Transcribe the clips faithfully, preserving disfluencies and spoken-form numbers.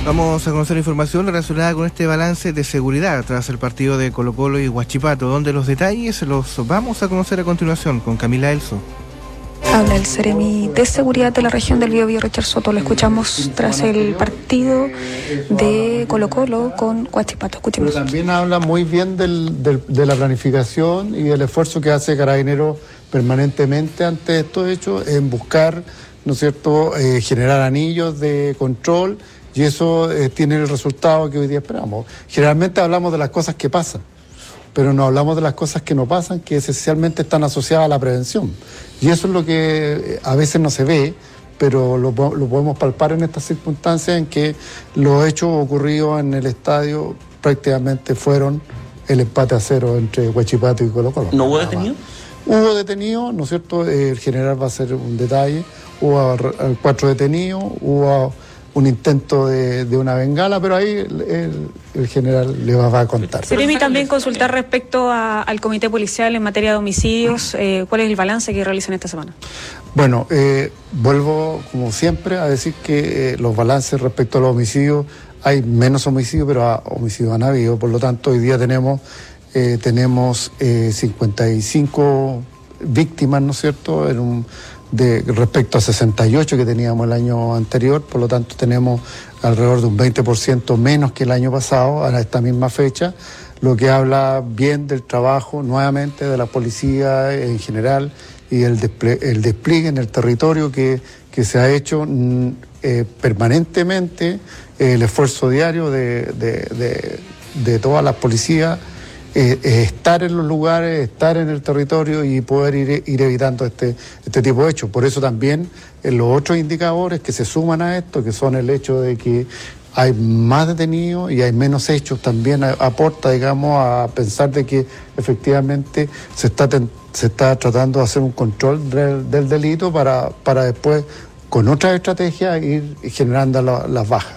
Vamos a conocer información relacionada con este balance de seguridad tras el partido de Colo-Colo y Huachipato, donde los detalles los vamos a conocer a continuación con Camila Elso. Habla el Seremi de Seguridad de la región del Biobío, Richard Soto. Lo escuchamos tras el partido de Colo-Colo con Huachipato. Escuchemos. Pero también habla muy bien del, del, de la planificación y del esfuerzo que hace Carabineros permanentemente ante estos hechos en buscar, ¿no es cierto?, eh, generar anillos de control, y eso eh, tiene el resultado que hoy día esperamos. Generalmente hablamos de las cosas que pasan, pero no hablamos de las cosas que no pasan, que esencialmente están asociadas a la prevención. Y eso es lo que a veces no se ve, pero lo, lo podemos palpar en estas circunstancias en que los hechos ocurridos en el estadio prácticamente fueron el empate a cero entre Huachipato y Colo-Colo. ¿No hubo detenido? Hubo detenido, ¿no es cierto? El general va a ser un detalle. Hubo cuatro detenidos, hubo un intento de, de una bengala, pero ahí el, el, el general le va, va a contar. Seremi, también consultar respecto a, al comité policial en materia de homicidios, eh, ¿cuál es el balance que realizan esta semana? Bueno, eh, vuelvo como siempre a decir que eh, los balances respecto a los homicidios, hay menos homicidios, pero a, homicidios han habido, por lo tanto hoy día tenemos, eh, tenemos eh, cincuenta y cinco víctimas, ¿no es cierto?, en un de respecto a sesenta y ocho que teníamos el año anterior, por lo tanto tenemos alrededor de un veinte por ciento menos que el año pasado a esta misma fecha, lo que habla bien del trabajo nuevamente de la policía en general y el despliegue, el despliegue en el territorio que, que se ha hecho eh, permanentemente, eh, el esfuerzo diario de, de, de, de todas las policías. Eh, eh, estar en los lugares, estar en el territorio y poder ir, ir evitando este, este tipo de hechos. Por eso también eh, los otros indicadores que se suman a esto, que son el hecho de que hay más detenidos y hay menos hechos, también a, aporta, digamos, a pensar de que efectivamente se está, ten, se está tratando de hacer un control del, del delito para, para después, con otras estrategias, ir generando la, las bajas.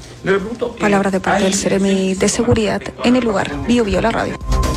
Palabras de parte del Seremi de Seguridad en el lugar. Biobío, la radio.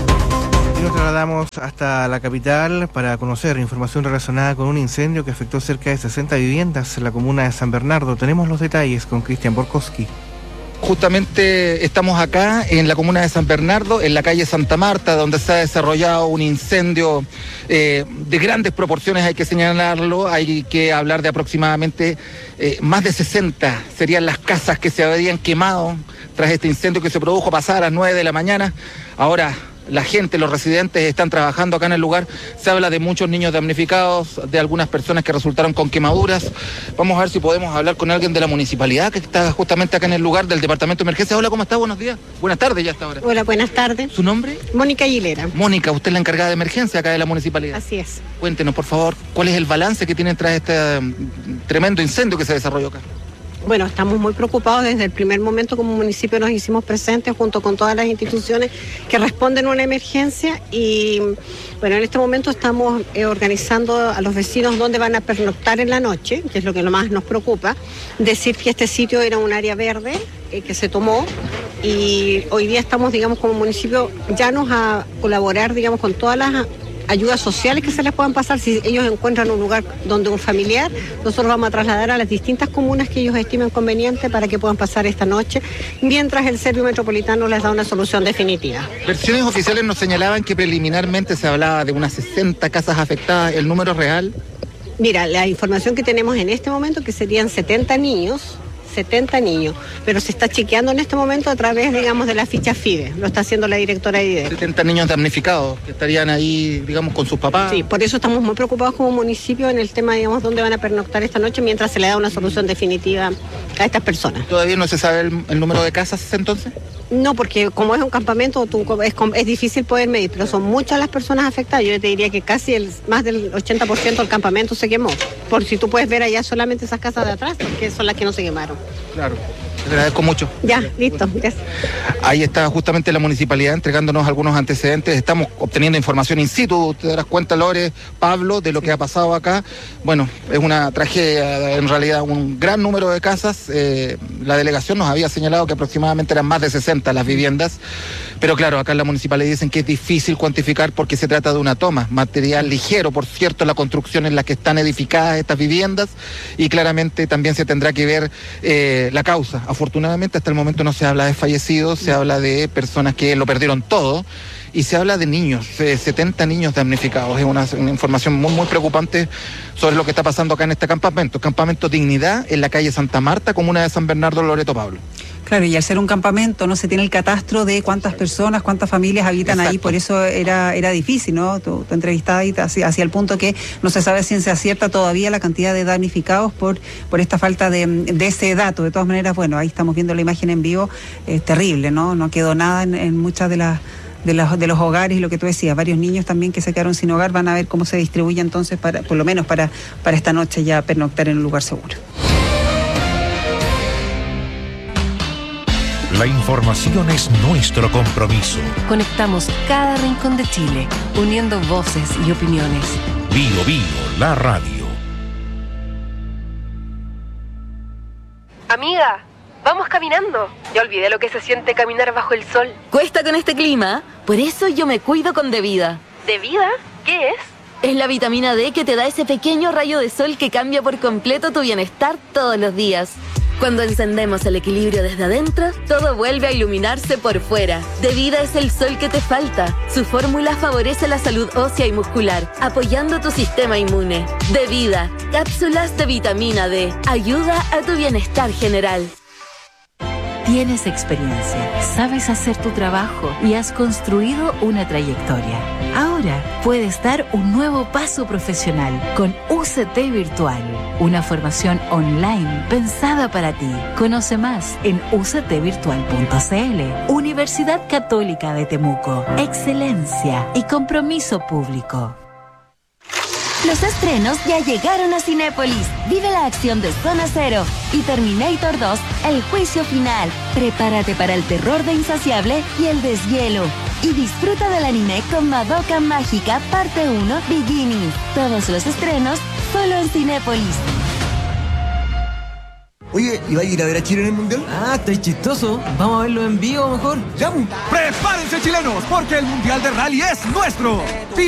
Y nos trasladamos hasta la capital para conocer información relacionada con un incendio que afectó cerca de sesenta viviendas en la comuna de San Bernardo. Tenemos los detalles con Cristian Borkowski. Justamente estamos acá en la comuna de San Bernardo, en la calle Santa Marta, donde se ha desarrollado un incendio eh, de grandes proporciones, hay que señalarlo. Hay que hablar de aproximadamente eh, más de sesenta serían las casas que se habrían quemado tras este incendio que se produjo pasada a las nueve de la mañana. Ahora la gente, los residentes están trabajando acá en el lugar. Se habla de muchos niños damnificados, de algunas personas que resultaron con quemaduras. Vamos a ver si podemos hablar con alguien de la municipalidad que está justamente acá en el lugar, del departamento de emergencia. Hola, ¿cómo está? Buenos días. Buenas tardes ya hasta ahora. Hola, buenas tardes. ¿Su nombre? Mónica Aguilera. Mónica, usted es la encargada de emergencia acá de la municipalidad. Así es. Cuéntenos, por favor, ¿cuál es el balance que tienen tras este um, tremendo incendio que se desarrolló acá? Bueno, estamos muy preocupados. Desde el primer momento como municipio nos hicimos presentes junto con todas las instituciones que responden a una emergencia y bueno, en este momento estamos eh, organizando a los vecinos dónde van a pernoctar en la noche, que es lo que más nos preocupa. Decir que este sitio era un área verde eh, que se tomó y hoy día estamos, digamos, como municipio ya nos a colaborar, digamos, con todas las ayudas sociales que se les puedan pasar. Si ellos encuentran un lugar donde un familiar, nosotros vamos a trasladar a las distintas comunas que ellos estimen conveniente para que puedan pasar esta noche, mientras el Servio Metropolitano les da una solución definitiva. Versiones oficiales nos señalaban que preliminarmente se hablaba de unas sesenta casas afectadas. ¿El número real? Mira, la información que tenemos en este momento que serían setenta niños, setenta niños, pero se está chequeando en este momento a través, digamos, de la ficha FIDE, lo está haciendo la directora de I D E. setenta niños damnificados, que estarían ahí, digamos, con sus papás. Sí, por eso estamos muy preocupados como municipio en el tema, digamos, dónde van a pernoctar esta noche mientras se le da una solución definitiva a estas personas. ¿Todavía no se sabe el, el número de casas entonces? No, porque como es un campamento, tú, es, es difícil poder medir, pero son muchas las personas afectadas. Yo te diría que casi el, más del ochenta por ciento del campamento se quemó. Por si tú puedes ver allá solamente esas casas de atrás, que son las que no se quemaron. Claro. Te agradezco mucho. Ya, listo. Yes. Ahí está justamente la municipalidad entregándonos algunos antecedentes. Estamos obteniendo información in situ. Te darás cuenta, Lore, Pablo, de lo que ha pasado acá. Bueno, es una tragedia, en realidad, un gran número de casas. eh, la delegación nos había señalado que aproximadamente eran más de sesenta las viviendas, pero claro, acá en la municipalidad dicen que es difícil cuantificar porque se trata de una toma, material ligero, por cierto, la construcción en la que están edificadas estas viviendas, y claramente también se tendrá que ver eh, la causa. Afortunadamente hasta el momento no se habla de fallecidos, se habla de personas que lo perdieron todo, y se habla de niños, eh, setenta niños damnificados. Es una, una información muy, muy preocupante sobre lo que está pasando acá en este campamento. Campamento Dignidad, en la calle Santa Marta, comuna de San Bernardo, Loreto Pablo. Claro, y al ser un campamento no se tiene el catastro de cuántas personas, cuántas familias habitan. Exacto. Ahí, por eso era era difícil, ¿no? Tu, tu entrevistada ahí hacia, hacia el punto que no se sabe si se acierta todavía la cantidad de damnificados por, por esta falta de, de ese dato. De todas maneras, bueno, ahí estamos viendo la imagen en vivo, es terrible, ¿no? No quedó nada en, en muchas de las De los, de los hogares, y lo que tú decías, varios niños también que se quedaron sin hogar. Van a ver cómo se distribuye entonces, para, por lo menos para, para esta noche ya pernoctar en un lugar seguro. La información es nuestro compromiso. Conectamos cada rincón de Chile, uniendo voces y opiniones. Bio Bio, la radio. Amiga, vamos caminando. Ya olvidé lo que se siente caminar bajo el sol. Cuesta con este clima, por eso yo me cuido con Devida. ¿Devida? ¿Qué es? Es la vitamina D que te da ese pequeño rayo de sol que cambia por completo tu bienestar todos los días. Cuando encendemos el equilibrio desde adentro, todo vuelve a iluminarse por fuera. Devida es el sol que te falta. Su fórmula favorece la salud ósea y muscular, apoyando tu sistema inmune. Devida, cápsulas de vitamina D. Ayuda a tu bienestar general. Tienes experiencia, sabes hacer tu trabajo y has construido una trayectoria. Ahora puedes dar un nuevo paso profesional con U C T Virtual, una formación online pensada para ti. Conoce más en u c t virtual punto c l. Universidad Católica de Temuco. Excelencia y compromiso público. Los estrenos ya llegaron a Cinépolis. Vive la acción de Zona Cero y Terminator dos, el juicio final. Prepárate para el terror de Insaciable y el deshielo. Y disfruta del anime con Madoka Mágica parte uno Beginning. Todos los estrenos solo en Cinépolis. Oye, ¿y va a ir a ver a Chile en el Mundial? Ah, está chistoso. Vamos a verlo en vivo mejor. ¡Ya! ¡Prepárense, chilenos! Porque el Mundial de Rally es nuestro.